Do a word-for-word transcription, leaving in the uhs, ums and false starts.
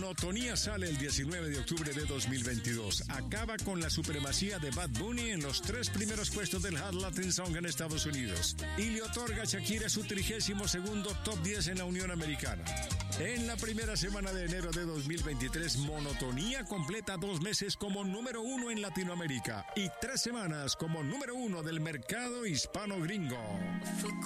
Monotonía sale el diecinueve de octubre de dos mil veintidós. Acaba con la supremacía de Bad Bunny en los tres primeros puestos del Hot Latin Song en Estados Unidos. Y le otorga a Shakira su trigésimo segundo top diez en la Unión Americana. En la primera semana de enero de dos mil veintitrés, Monotonía completa dos meses como número uno en Latinoamérica y tres semanas como número uno del mercado hispano gringo. Fue